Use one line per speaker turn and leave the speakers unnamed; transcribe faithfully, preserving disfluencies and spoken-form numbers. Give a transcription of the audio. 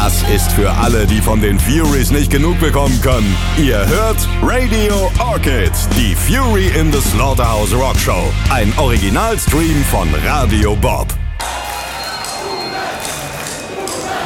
Das ist für alle, die von den Furies nicht genug bekommen können. Ihr hört Radio Orchid, die Fury in the Slaughterhouse Rock Show. Ein Originalstream von Radio Bob.